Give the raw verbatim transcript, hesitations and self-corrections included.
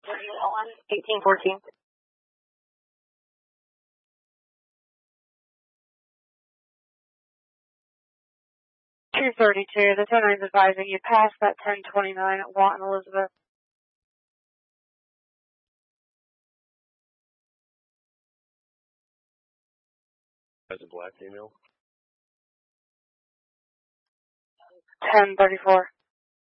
eighteen fourteen. two thirty-two, the ten nine's advising you passed that ten twenty-nine at Watt and Elizabeth. As a black female. ten thirty-four.